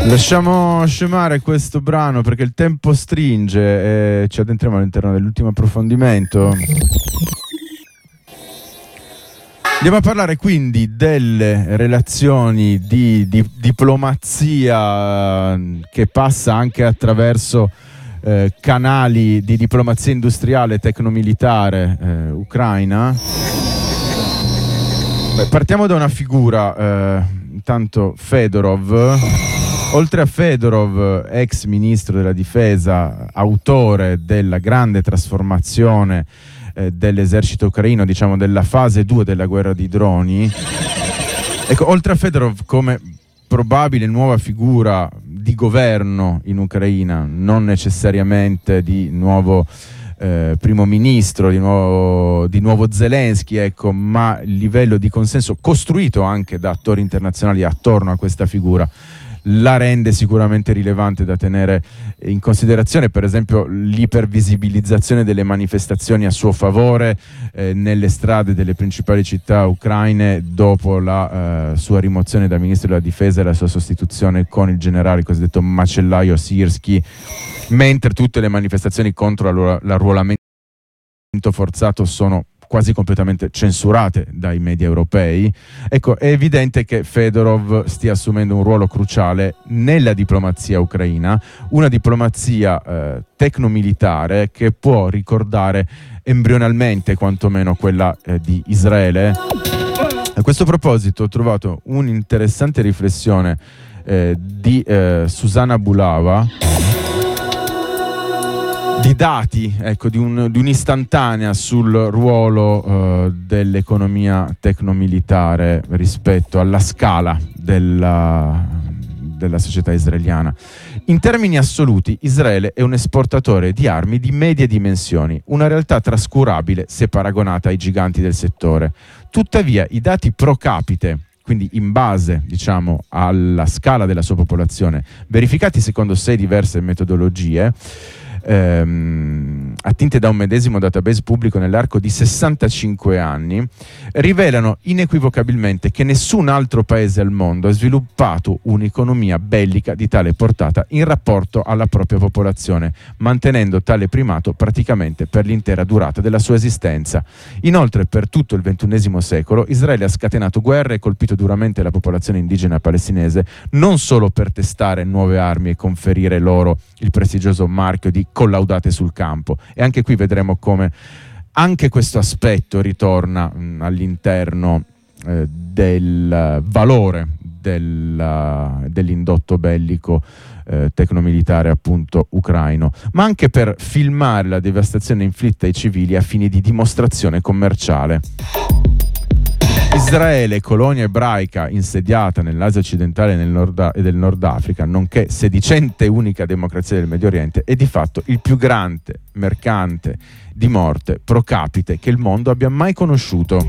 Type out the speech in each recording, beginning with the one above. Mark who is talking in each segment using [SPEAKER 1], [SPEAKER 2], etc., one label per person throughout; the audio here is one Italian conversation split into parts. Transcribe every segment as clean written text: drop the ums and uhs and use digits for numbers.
[SPEAKER 1] Lasciamo scemare questo brano perché il tempo stringe e ci addentriamo all'interno dell'ultimo approfondimento. Andiamo a parlare quindi delle relazioni di diplomazia che passa anche attraverso canali di diplomazia industriale e tecnomilitare ucraina. Partiamo da una figura, intanto Fedorov. Oltre a Fedorov, ex ministro della difesa, autore della grande trasformazione dell'esercito ucraino, diciamo della fase 2 della guerra di droni, ecco, oltre a Fedorov come probabile nuova figura di governo in Ucraina, non necessariamente di nuovo primo ministro, di nuovo Zelensky, ecco, ma il livello di consenso costruito anche da attori internazionali attorno a questa figura la rende sicuramente rilevante da tenere in considerazione. Per esempio l'ipervisibilizzazione delle manifestazioni a suo favore nelle strade delle principali città ucraine dopo la sua rimozione da ministro della difesa e la sua sostituzione con il generale cosiddetto macellaio Sirski, mentre tutte le manifestazioni contro l'arruolamento forzato sono quasi completamente censurate dai media europei. Ecco, è evidente che Fedorov stia assumendo un ruolo cruciale nella diplomazia ucraina, una diplomazia tecnomilitare che può ricordare embrionalmente quantomeno quella di Israele. A questo proposito ho trovato un'interessante riflessione di Susanna Bulava, di dati, ecco, di un'istantanea sul ruolo dell'economia tecnomilitare rispetto alla scala della società israeliana. In termini assoluti, Israele è un esportatore di armi di medie dimensioni, una realtà trascurabile se paragonata ai giganti del settore. Tuttavia, i dati pro capite, quindi in base, diciamo, alla scala della sua popolazione, verificati secondo 6 diverse metodologie, attinte da un medesimo database pubblico nell'arco di 65 anni, rivelano inequivocabilmente che nessun altro paese al mondo ha sviluppato un'economia bellica di tale portata in rapporto alla propria popolazione, mantenendo tale primato praticamente per l'intera durata della sua esistenza. Inoltre, per tutto il XXI secolo, Israele ha scatenato guerre e colpito duramente la popolazione indigena palestinese, non solo per testare nuove armi e conferire loro il prestigioso marchio di collaudate sul campo. E anche qui vedremo come anche questo aspetto ritorna all'interno del valore dell'indotto bellico tecnomilitare appunto ucraino, ma anche per filmare la devastazione inflitta ai civili a fini di dimostrazione commerciale. Israele, colonia ebraica insediata nell'Asia occidentale e del Nord Africa, nonché sedicente e unica democrazia del Medio Oriente, è di fatto il più grande mercante di morte pro capite che il mondo abbia mai conosciuto.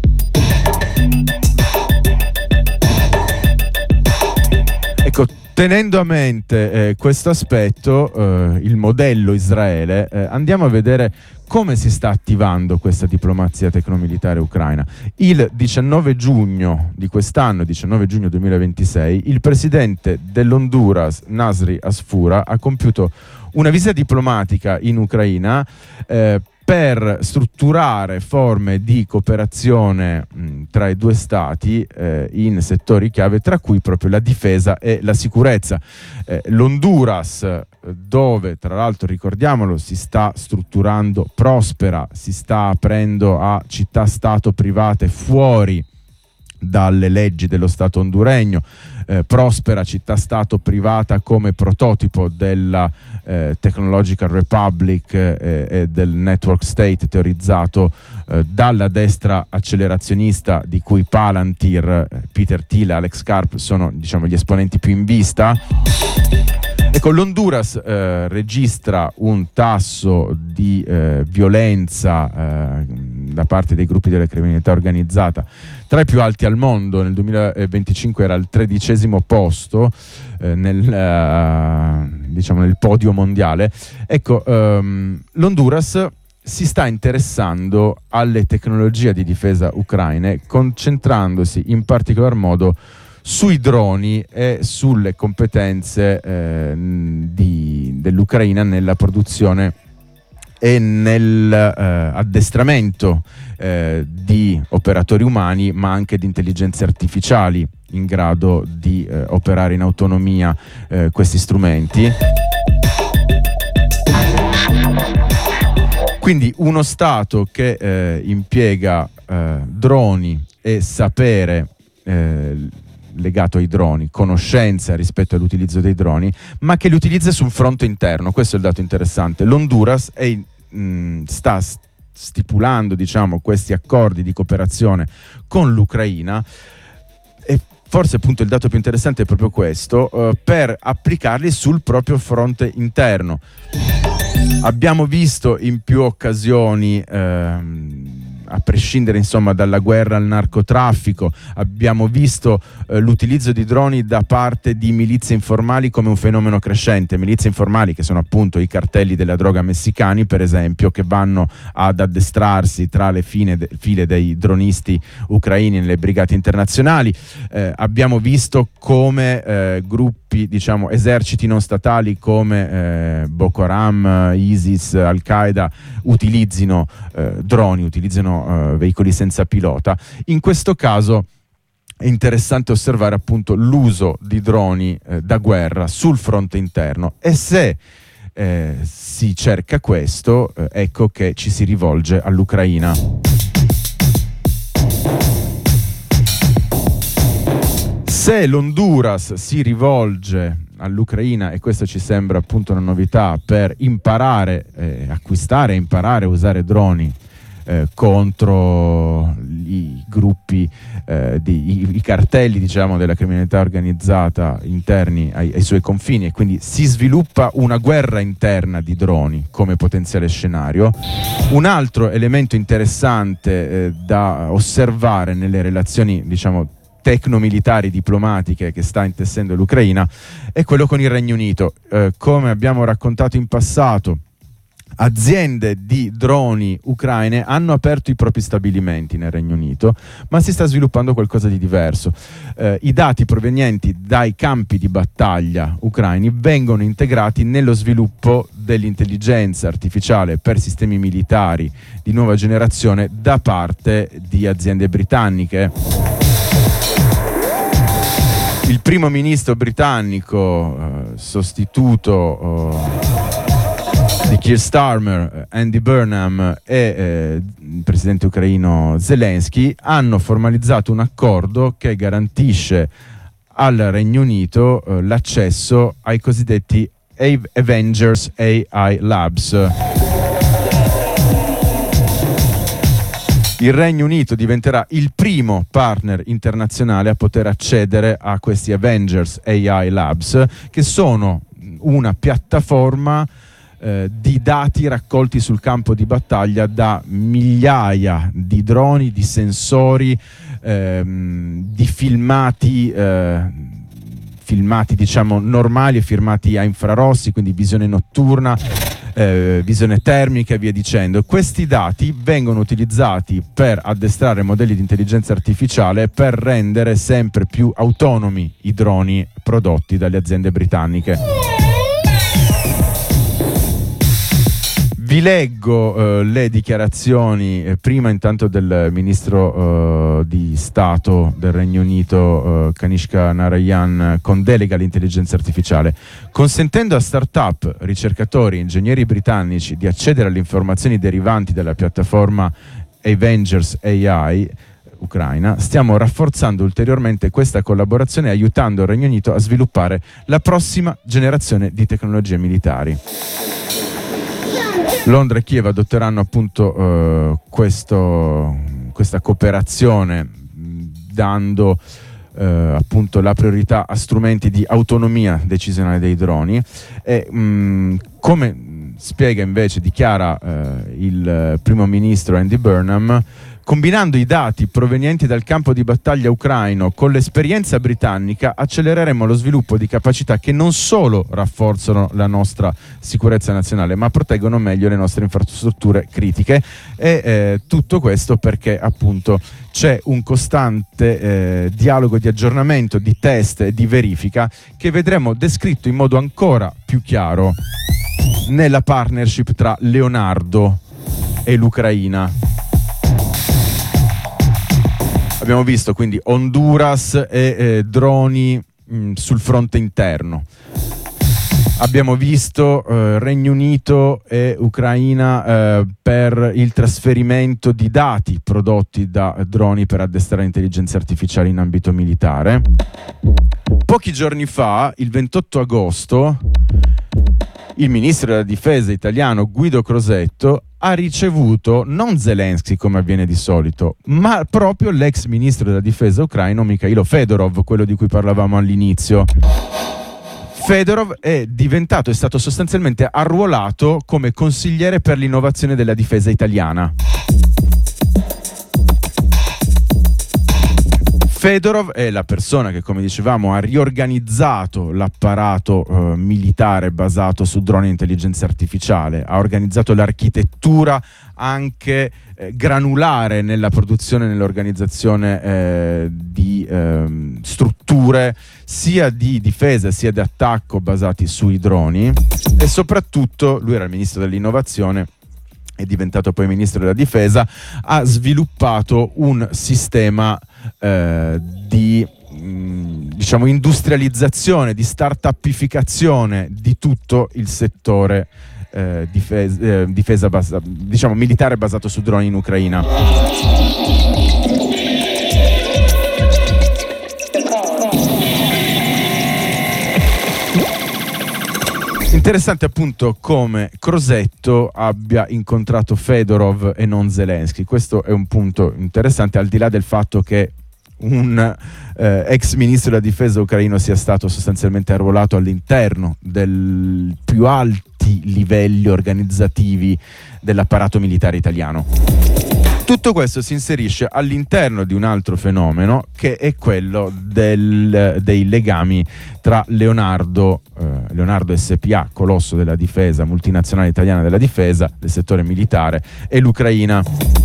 [SPEAKER 1] Ecco, tenendo a mente questo aspetto, il modello Israele, andiamo a vedere come si sta attivando questa diplomazia tecnomilitare ucraina. Il 19 giugno di quest'anno, 19 giugno 2026, il presidente dell'Honduras, Nasri Asfura, ha compiuto una visita diplomatica in Ucraina per strutturare forme di cooperazione tra i due stati in settori chiave, tra cui proprio la difesa e la sicurezza. L'Honduras, dove tra l'altro, ricordiamolo, si sta strutturando, prospera, si sta aprendo a città-stato private fuori dalle leggi dello Stato honduregno, prospera città-stato privata come prototipo della Technological Republic e del Network State teorizzato dalla destra accelerazionista di cui Palantir, Peter Thiel e Alex Karp sono, diciamo, gli esponenti più in vista. Ecco, l'Honduras registra un tasso di violenza da parte dei gruppi della criminalità organizzata tra i più alti al mondo. Nel 2025 era al 13° posto nel podio mondiale. Ecco, l'Honduras si sta interessando alle tecnologie di difesa ucraine, concentrandosi in particolar modo sui droni e sulle competenze dell'Ucraina nella produzione e nell'addestramento di operatori umani, ma anche di intelligenze artificiali in grado di operare in autonomia questi strumenti. Quindi uno Stato che impiega droni e sapere legato ai droni, conoscenza rispetto all'utilizzo dei droni, ma che li utilizza sul fronte interno. Questo è il dato interessante. L'Honduras sta stipulando, diciamo, questi accordi di cooperazione con l'Ucraina, e forse appunto il dato più interessante è proprio questo, per applicarli sul proprio fronte interno. Abbiamo visto in più occasioni, a prescindere insomma dalla guerra al narcotraffico, abbiamo visto l'utilizzo di droni da parte di milizie informali come un fenomeno crescente. Milizie informali che sono appunto i cartelli della droga messicani, per esempio, che vanno ad addestrarsi tra le file dei dronisti ucraini nelle brigate internazionali. Abbiamo visto come gruppi, diciamo, eserciti non statali come Boko Haram, ISIS, Al-Qaeda utilizzino droni, utilizzano veicoli senza pilota. In questo caso è interessante osservare appunto l'uso di droni da guerra sul fronte interno, e se si cerca questo, ecco che ci si rivolge all'Ucraina. Se l'Honduras si rivolge all'Ucraina, e questo ci sembra appunto una novità, per imparare, acquistare e imparare a usare droni contro i gruppi, i cartelli, diciamo, della criminalità organizzata interni ai suoi confini, e quindi si sviluppa una guerra interna di droni come potenziale scenario. Un altro elemento interessante da osservare nelle relazioni, diciamo, tecnomilitari diplomatiche che sta intessendo l'Ucraina è quello con il Regno Unito. Come abbiamo raccontato in passato, aziende di droni ucraine hanno aperto i propri stabilimenti nel Regno Unito, ma si sta sviluppando qualcosa di diverso. I dati provenienti dai campi di battaglia ucraini vengono integrati nello sviluppo dell'intelligenza artificiale per sistemi militari di nuova generazione da parte di aziende britanniche. Il primo ministro britannico, sostituto di Keir Starmer, Andy Burnham, e il presidente ucraino Zelensky hanno formalizzato un accordo che garantisce al Regno Unito l'accesso ai cosiddetti Avengers AI Labs. Il Regno Unito diventerà il primo partner internazionale a poter accedere a questi Avengers AI Labs, che sono una piattaforma di dati raccolti sul campo di battaglia da migliaia di droni, di sensori, di filmati diciamo normali e filmati a infrarossi, quindi visione notturna, visione termica e via dicendo. Questi dati vengono utilizzati per addestrare modelli di intelligenza artificiale per rendere sempre più autonomi i droni prodotti dalle aziende britanniche. Vi leggo le dichiarazioni prima intanto del ministro di Stato del Regno Unito, Kanishka Narayan, con delega all'intelligenza artificiale. Consentendo a start-up, ricercatori e ingegneri britannici di accedere alle informazioni derivanti dalla piattaforma Avengers AI Ucraina, stiamo rafforzando ulteriormente questa collaborazione, aiutando il Regno Unito a sviluppare la prossima generazione di tecnologie militari. Londra e Kiev adotteranno appunto questa cooperazione, dando appunto la priorità a strumenti di autonomia decisionale dei droni, e come spiega invece, dichiara il primo ministro Andy Burnham, Combinando i dati provenienti dal campo di battaglia ucraino con l'esperienza britannica, accelereremo lo sviluppo di capacità che non solo rafforzano la nostra sicurezza nazionale, ma proteggono meglio le nostre infrastrutture critiche. E tutto questo perché appunto c'è un costante dialogo di aggiornamento, di test e di verifica che vedremo descritto in modo ancora più chiaro nella partnership tra Leonardo e l'Ucraina. Abbiamo visto quindi Honduras e droni sul fronte interno. Abbiamo visto Regno Unito e Ucraina per il trasferimento di dati prodotti da droni per addestrare intelligenza artificiale in ambito militare. Pochi giorni fa, il 28 agosto, il ministro della difesa italiano Guido Crosetto ha ricevuto non Zelensky come avviene di solito, ma proprio l'ex ministro della difesa ucraino Mikhailo Fedorov, quello di cui parlavamo all'inizio. Fedorov è stato sostanzialmente arruolato come consigliere per l'innovazione della difesa italiana. Fedorov è la persona che, come dicevamo, ha riorganizzato l'apparato militare basato su droni e intelligenza artificiale, ha organizzato l'architettura anche granulare nella produzione e nell'organizzazione di strutture sia di difesa sia di attacco basati sui droni, e soprattutto lui era il ministro dell'innovazione, è diventato poi ministro della difesa, ha sviluppato un sistema di industrializzazione, di start-upificazione di tutto il settore difesa militare basato su droni in Ucraina. Interessante appunto come Crosetto abbia incontrato Fedorov e non Zelensky. Questo è un punto interessante, al di là del fatto che un ex ministro della difesa ucraino sia stato sostanzialmente arruolato all'interno del più alti livelli organizzativi dell'apparato militare italiano. Tutto questo si inserisce all'interno di un altro fenomeno, che è quello dei legami tra Leonardo SPA, colosso della difesa, multinazionale italiana della difesa, del settore militare, e l'Ucraina.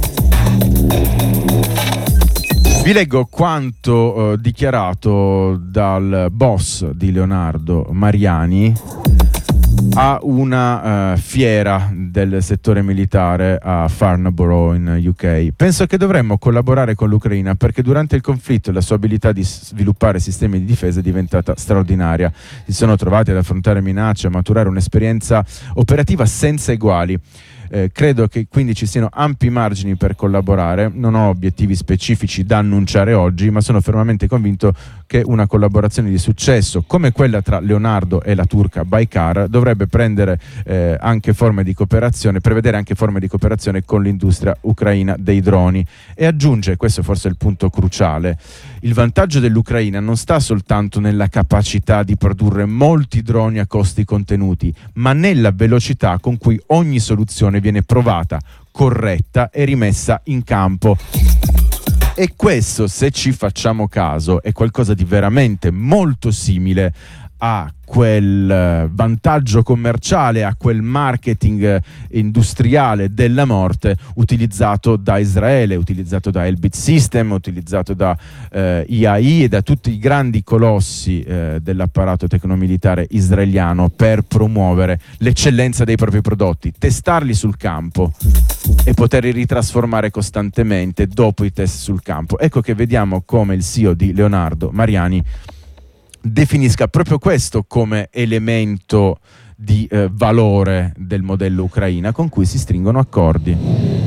[SPEAKER 1] Vi leggo quanto dichiarato dal boss di Leonardo, Mariani, a una fiera del settore militare a Farnborough in UK. Penso che dovremmo collaborare con l'Ucraina perché durante il conflitto la sua abilità di sviluppare sistemi di difesa è diventata straordinaria. Si sono trovati ad affrontare minacce, a maturare un'esperienza operativa senza eguali. Credo che quindi ci siano ampi margini per collaborare. Non ho obiettivi specifici da annunciare oggi, ma sono fermamente convinto che una collaborazione di successo come quella tra Leonardo e la turca Baykar dovrebbe prevedere anche forme di cooperazione con l'industria ucraina dei droni. E aggiunge, questo forse è il punto cruciale, il vantaggio dell'Ucraina non sta soltanto nella capacità di produrre molti droni a costi contenuti, ma nella velocità con cui ogni soluzione viene provata, corretta e rimessa in campo. E questo, se ci facciamo caso, è qualcosa di veramente molto simile a quel vantaggio commerciale, a quel marketing industriale della morte utilizzato da Israele, utilizzato da Elbit System, utilizzato da IAI e da tutti i grandi colossi dell'apparato tecnomilitare israeliano per promuovere l'eccellenza dei propri prodotti, testarli sul campo e poterli ritrasformare costantemente dopo i test sul campo. Ecco che vediamo come il CEO di Leonardo, Mariani, definisca proprio questo come elemento di valore del modello Ucraina con cui si stringono accordi.